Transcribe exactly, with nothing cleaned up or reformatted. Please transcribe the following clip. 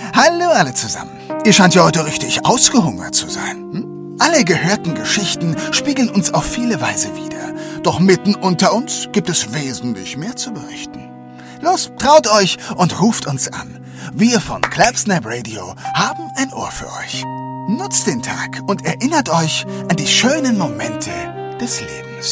Hallo alle zusammen. Ihr scheint ja heute richtig ausgehungert zu sein. Hm? Alle gehörten Geschichten spiegeln uns auf viele Weise wider. Doch mitten unter uns gibt es wesentlich mehr zu berichten. Los, traut euch und ruft uns an. Wir von Clapsnap Radio haben ein Ohr für euch. Nutzt den Tag und erinnert euch an die schönen Momente des Lebens.